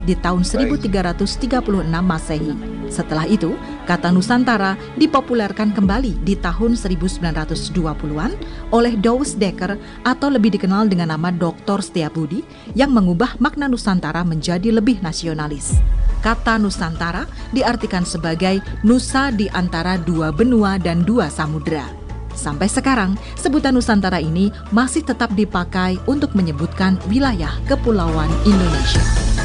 di tahun 1336 Masehi. Setelah itu, kata Nusantara dipopulerkan kembali di tahun 1920-an oleh Douwe Dekker atau lebih dikenal dengan nama Dr. Setiabudi yang mengubah makna Nusantara menjadi lebih nasionalis. Kata Nusantara diartikan sebagai nusa di antara dua benua dan dua samudera. Sampai sekarang, sebutan Nusantara ini masih tetap dipakai untuk menyebutkan wilayah kepulauan Indonesia.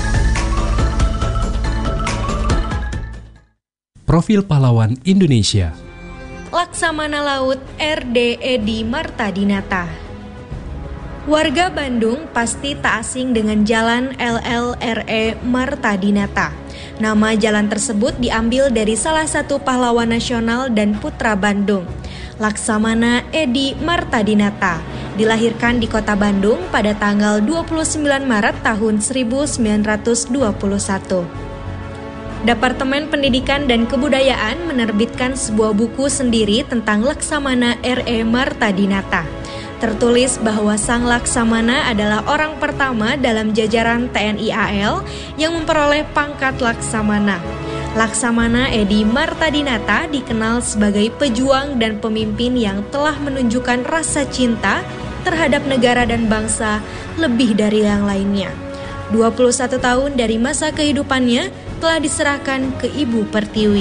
Profil Pahlawan Indonesia. Laksamana Laut RD Edi Martadinata. Warga Bandung pasti tak asing dengan Jalan LLRE Martadinata. Nama jalan tersebut diambil dari salah satu pahlawan nasional dan putra Bandung, Laksamana Edi Martadinata, dilahirkan di kota Bandung pada tanggal 29 Maret tahun 1921. Departemen Pendidikan dan Kebudayaan menerbitkan sebuah buku sendiri tentang Laksamana R.E. Martadinata. Tertulis bahwa Sang Laksamana adalah orang pertama dalam jajaran TNI AL yang memperoleh pangkat Laksamana. Laksamana Edi Martadinata dikenal sebagai pejuang dan pemimpin yang telah menunjukkan rasa cinta terhadap negara dan bangsa lebih dari yang lainnya. 21 tahun dari masa kehidupannya telah diserahkan ke Ibu Pertiwi.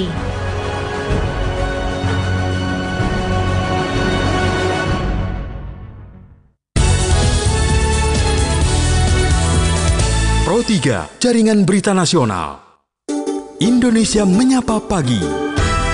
Pro 3, Jaringan Berita Nasional. Indonesia Menyapa Pagi.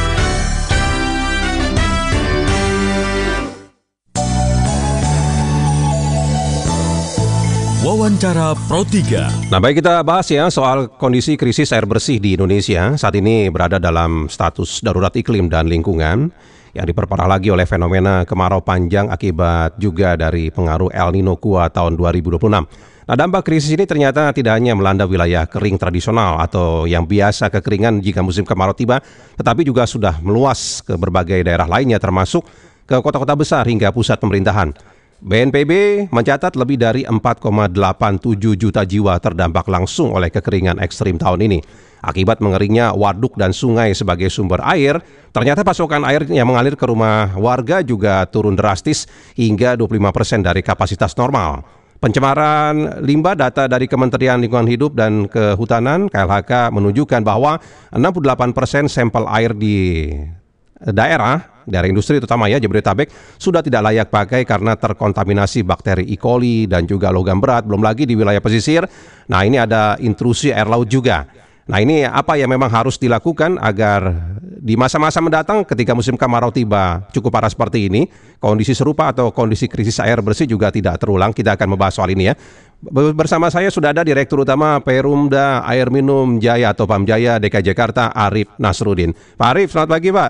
Wawancara Pro 3. Nah, baik, kita bahas ya soal kondisi krisis air bersih di Indonesia. Saat ini berada dalam status darurat iklim dan lingkungan yang diperparah lagi oleh fenomena kemarau panjang akibat juga dari pengaruh El Nino kuat tahun 2026. Nah, dampak krisis ini ternyata tidak hanya melanda wilayah kering tradisional atau yang biasa kekeringan jika musim kemarau tiba, tetapi juga sudah meluas ke berbagai daerah lainnya termasuk ke kota-kota besar hingga pusat pemerintahan. BNPB mencatat lebih dari 4,87 juta jiwa terdampak langsung oleh kekeringan ekstrim tahun ini. Akibat mengeringnya waduk dan sungai sebagai sumber air, ternyata pasokan air yang mengalir ke rumah warga juga turun drastis hingga 25% dari kapasitas normal. Pencemaran limbah, data dari Kementerian Lingkungan Hidup dan Kehutanan KLHK menunjukkan bahwa 68% sampel air di daerah industri terutama ya Jabodetabek sudah tidak layak pakai karena terkontaminasi bakteri E. coli dan juga logam berat, belum lagi di wilayah pesisir. Nah, ini ada intrusi air laut juga. Nah, ini apa yang memang harus dilakukan agar di masa-masa mendatang ketika musim kemarau tiba cukup parah seperti ini, kondisi serupa atau kondisi krisis air bersih juga tidak terulang. Kita akan membahas soal ini ya. Bersama saya sudah ada Direktur Utama Perumda Air Minum Jaya atau Pamjaya DKI Jakarta, Arif Nasruddin. Pak Arif, selamat pagi Pak.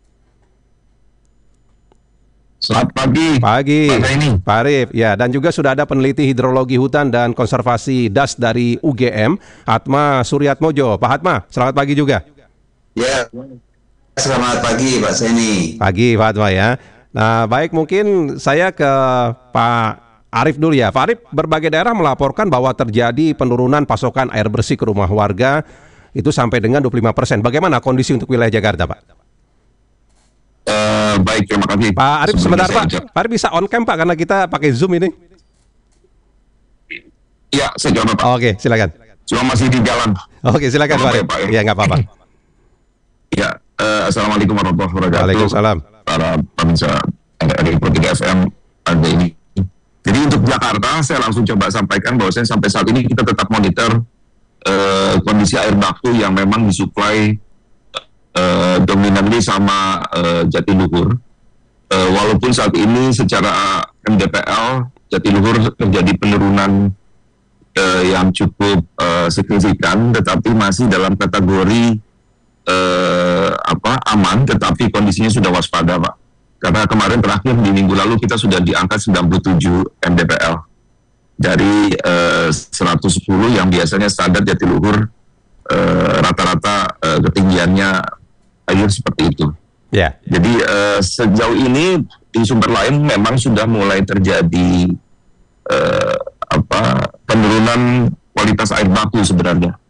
Selamat pagi. Pak Arif. Ya, dan juga sudah ada peneliti hidrologi hutan dan konservasi DAS dari UGM, Hatma Suryatmojo. Pak Hatma, selamat pagi juga. Ya, selamat pagi Pak Seni. Pagi Pak Hatma ya. Nah, baik, mungkin saya ke Pak Arif dulu ya. Pak Arif, berbagai daerah melaporkan bahwa terjadi penurunan pasokan air bersih ke rumah warga itu sampai dengan 25%. Bagaimana kondisi untuk wilayah Jakarta, Pak? Baik, terima kasih. Pak Arif, sebentar Pak. Pak Arif bisa on cam Pak, karena kita pakai Zoom ini. Ya, saya coba Pak. Oke, silakan. Cuma masih di jalan. Oke, silakan Pak Arif. Ya, nggak apa-apa. Ya, Assalamualaikum warahmatullahi wabarakatuh. Waalaikumsalam. Para pemirsa dari Pro 3 FM ada ini. Jadi untuk Jakarta, saya langsung coba sampaikan bahwa sampai saat ini kita tetap monitor kondisi air baku yang memang disuplai dominanly sama Jatiluhur. Walaupun saat ini secara MDPL Jatiluhur terjadi penurunan yang cukup signifikan, tetapi masih dalam kategori aman, tetapi kondisinya sudah waspada Pak. Karena kemarin terakhir di minggu lalu kita sudah di angka 97 MDPL dari 110 yang biasanya standar Jatiluhur rata-rata ketinggiannya air seperti itu. Ya. Jadi sejauh ini di sumber lain memang sudah mulai terjadi penurunan kualitas air baku sebenarnya.